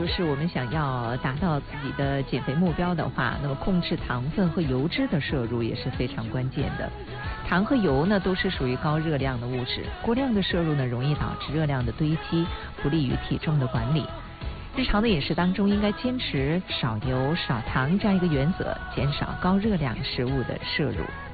就是我们想要达到自己的减肥目标的话，那么控制糖分和油脂的摄入也是非常关键的。糖和油呢都是属于高热量的物质，过量的摄入呢容易导致热量的堆积，不利于体重的管理。日常的饮食当中应该坚持少油少糖这样一个原则，减少高热量食物的摄入。